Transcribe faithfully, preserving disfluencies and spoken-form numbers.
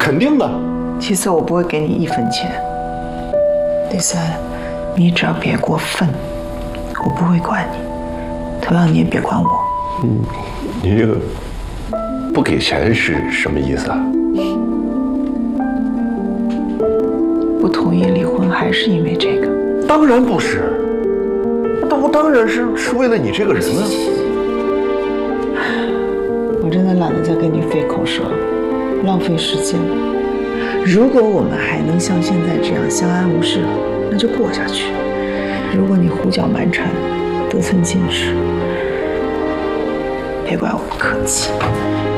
肯定的。 其次，我不会给你一分钱。第三，你只要别过分，我不会管你。同样，你也别管我。 嗯，你这个不给钱是什么意思啊？ 不同意离婚还是因为这个？ 当然不是，那我当然是是为了你这个人啊。 我真的懒得再跟你费口舌，浪费时间。如果我们还能像现在这样相安无事，那就过下去；如果你胡搅蛮缠，得寸进尺，别怪我不客气。